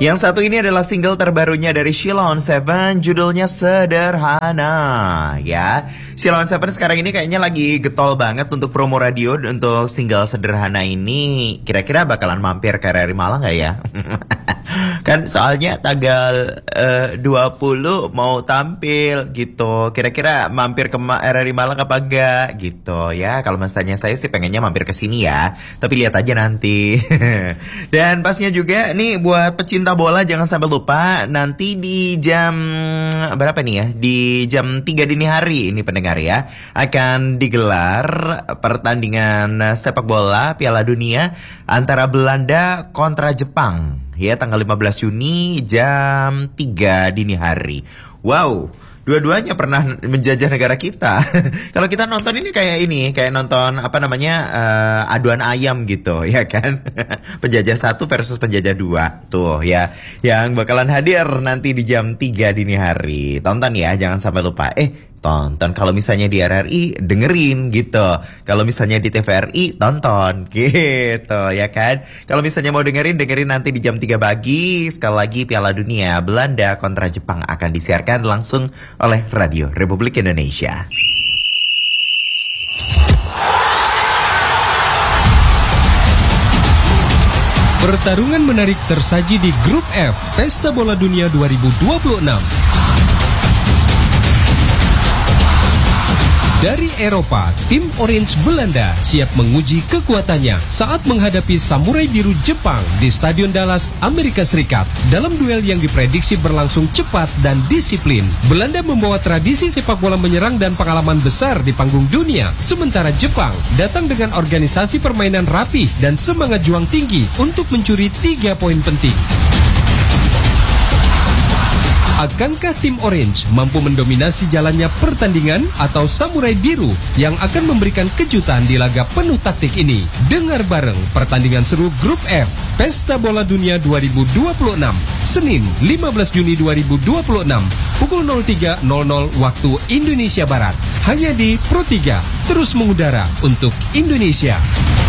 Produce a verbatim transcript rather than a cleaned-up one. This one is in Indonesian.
Yang satu ini adalah single terbarunya dari Sheila on Seven, judulnya Sederhana. Ya, Sheila on Seven sekarang ini kayaknya lagi getol banget untuk promo radio untuk single Sederhana ini. Kira-kira bakalan mampir ke R R I Malang gak ya? Kan soalnya tanggal uh, dua puluh mau tampil gitu. Kira-kira mampir ke R R I Malang apa enggak gitu ya. Kalau misalnya saya sih pengennya mampir ke sini ya. Tapi lihat aja nanti. Dan pasnya juga nih buat pecinta bola jangan sampai lupa nanti di jam berapa nih ya? Di jam tiga dini hari ini pendengar ya, akan digelar pertandingan sepak bola Piala Dunia antara Belanda kontra Jepang. Ya, tanggal lima belas Juni jam tiga dini hari. Wow, dua-duanya pernah menjajah negara kita. Kalau kita nonton ini kayak ini, kayak nonton apa namanya uh, aduan ayam gitu, ya kan? Penjajah satu versus penjajah dua, tuh ya. Yang bakalan hadir nanti di jam tiga dini hari. Tonton ya, jangan sampai lupa. Eh, tonton. Kalau misalnya di R R I dengerin gitu. Kalau misalnya di T V R I tonton gitu ya kan. Kalau misalnya mau dengerin dengerin nanti di jam tiga pagi. Sekali lagi Piala Dunia Belanda kontra Jepang akan disiarkan langsung oleh Radio Republik Indonesia. Pertarungan menarik tersaji di Grup F Pesta Bola Dunia dua ribu dua puluh enam. Dari Eropa, tim Orange Belanda siap menguji kekuatannya saat menghadapi Samurai Biru Jepang di Stadion Dallas, Amerika Serikat. Dalam duel yang diprediksi berlangsung cepat dan disiplin, Belanda membawa tradisi sepak bola menyerang dan pengalaman besar di panggung dunia. Sementara Jepang datang dengan organisasi permainan rapih dan semangat juang tinggi untuk mencuri tiga poin penting. Akankah tim Orange mampu mendominasi jalannya pertandingan atau Samurai Biru yang akan memberikan kejutan di laga penuh taktik ini? Dengar bareng pertandingan seru Grup F Pesta Bola Dunia dua ribu dua puluh enam Senin lima belas Juni dua ribu dua puluh enam pukul nol tiga nol nol waktu Indonesia Barat. Hanya di Pro tiga, terus mengudara untuk Indonesia.